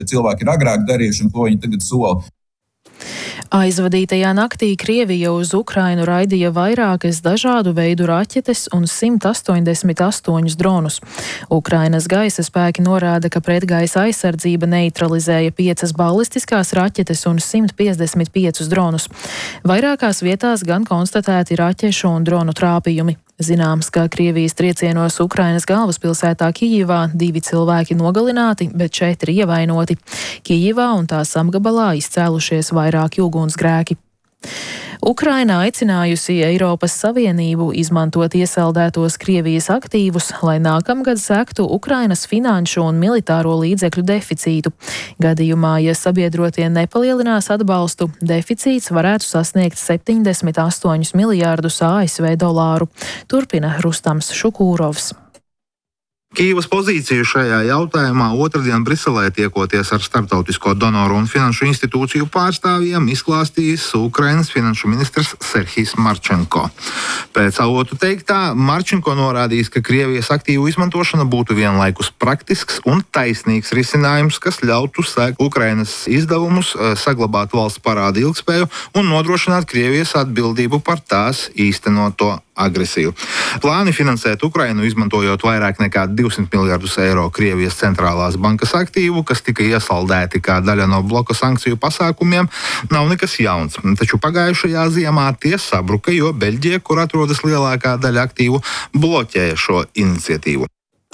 cilvēki ir agrāk darījuši un ko viņi tagad sola. Aizvadītajā naktī Krievija uz Ukrainu raidīja vairākas dažādu veidu raķetes un 188 dronus. Ukrainas gaisa spēki norāda, ka pretgaisa aizsardzība neutralizēja 5 balistiskās raķetes un 155 dronus. Vairākās vietās gan konstatēti raķešu un dronu trāpījumi. Zināms, ka Krievijas triecienos Ukrainas galvaspilsētā Kijivā 2 cilvēki nogalināti, bet 4 ievainoti. Kijivā un tās apgabalā izcēlušies vairāki ugunsgrēki. Ukraina aicinājusi Eiropas Savienību izmantot iesaldētos Krievijas aktīvus, lai nākamgad sektu Ukrainas finanšu un militāro līdzekļu deficītu. Gadījumā, ja sabiedrotie nepalielinās atbalstu, deficīts varētu sasniegt 78 miljārdus ASV dolāru. Turpina Rustams Šukūrovs. Kijivas pozīciju šajā jautājumā otrdien Briselē tiekoties ar starptautisko donoru un finanšu institūciju pārstāvjiem izklāstījis Ukrainas finanšu ministrs Serhijs Marčenko. Pēc avotu teiktā, Marčenko norādījis, ka Krievijas aktīvu izmantošana būtu vienlaikus praktisks un taisnīgs risinājums, kas ļautu sekt Ukrainas izdevumus, saglabāt valsts parāda ilgspēju un nodrošināt Krievijas atbildību par tās īstenoto agresiju. Plāni finansēt Ukrainu, izmantojot vairāk nekā 200 miljardus eiro Krievijas centrālās bankas aktīvu, kas tika iesaldēti kā daļa no bloka sankciju pasākumiem, nav nekas jauns. Taču pagājušajā ziemā tie sabruka, jo Beļģija, kur atrodas lielākā daļa aktīvu, bloķēja šo iniciatīvu.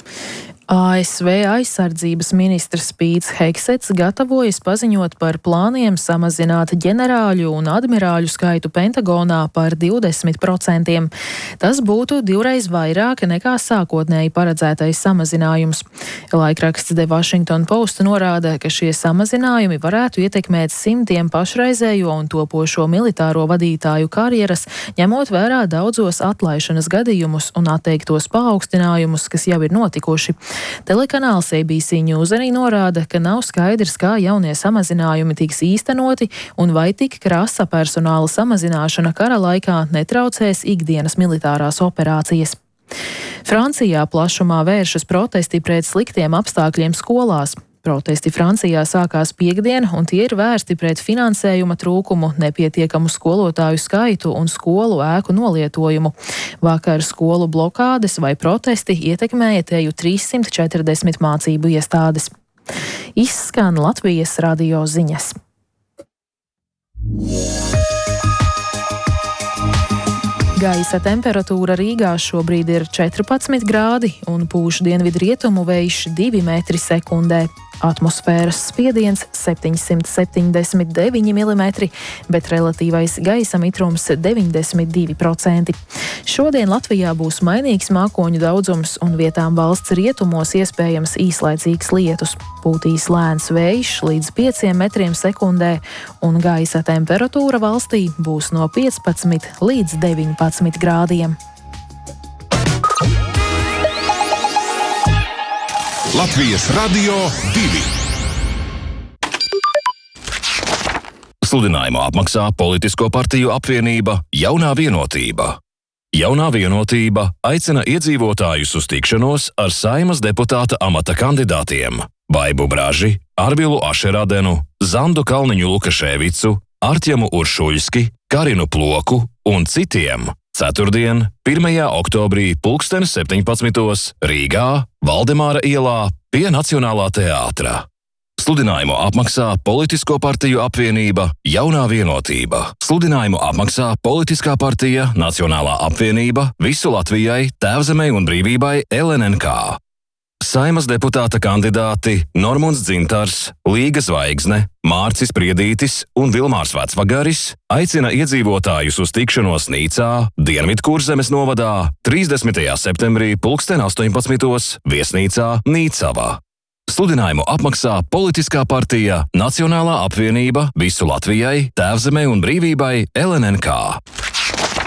ASV aizsardzības ministrs Pīts Hegsets gatavojas paziņot par plāniem samazināt ģenerāļu un admirāļu skaitu Pentagonā par 20%. Tas būtu 2 vairāk nekā sākotnēji paredzētais samazinājums. Laikraksts The Washington Post norāda, ka šie samazinājumi varētu ietekmēt simtiem pašreizējo un topošo militāro vadītāju karjeras, ņemot vērā daudzos atlaišanas gadījumus un atteiktos paaugstinājumus, kas jau ir notikuši. Telekanāls ABC News arī norāda, ka nav skaidrs, kā jaunie samazinājumi tiks īstenoti un vai tik krasa personāla samazināšana kara laikā netraucēs ikdienas militārās operācijas. Francijā plašumā vēršas protesti pret sliktiem apstākļiem skolās. Protesti Francijā sākās piektdien, un tie ir vērsti pret finansējuma trūkumu, nepietiekamu skolotāju skaitu un skolu ēku nolietojumu. Vakar skolu blokādes vai protesti ietekmēja teju 340 mācību iestādes. Izskan Latvijas radio ziņas. Gaisa temperatūra Rīgā šobrīd ir 14 grādi un pūš dienvidrietumu vējš 2 metri sekundē. Atmosfēras spiediens 779 mm, bet relatīvais gaisa mitrums 92%. Šodien Latvijā būs mainīgs mākoņu daudzums un vietām valsts rietumos iespējams īslaicīgs lietus. Pūtīs lēns vējš līdz 5 metriem sekundē un gaisa temperatūra valstī būs no 15 līdz 19 grādiem. Latvijas Radio 2. Sludinājumu apmaksā Politisko partiju apvienība Jaunā vienotība. Jaunā vienotība aicina iedzīvotājus uz tikšanos ar Saeimas deputāta amata kandidātiem Baibu Braži, Arvilu Ašeradenu, Zandu Kalniņu Lukaševicu, Artjemu Uršuļski, Karinu Ploku un citiem. Ceturtdien, 1. oktobrī 17:00 Rīgā, Valdemāra ielā pie Nacionālā teātra. Sludinājumu apmaksā Politisko partiju apvienība Jaunā vienotība. Sludinājumu apmaksā Politiskā partija Nacionālā apvienība visu Latvijai, Tēvzemei un brīvībai LNNK. Saeimas deputāta kandidāti Normunds Dzintars, Līga Zvaigzne, Mārcis Priedītis un Vilmārs Vecvagaris aicina iedzīvotājus uz tikšanos Nīcā, Dienvidkurzemes novadā, 30. septembrī 18:00 viesnīcā Nīcavā. Sludinājumu apmaksā Politiskā partija Nacionālā apvienība visu Latvijai, Tēvzemei un brīvībai LNNK.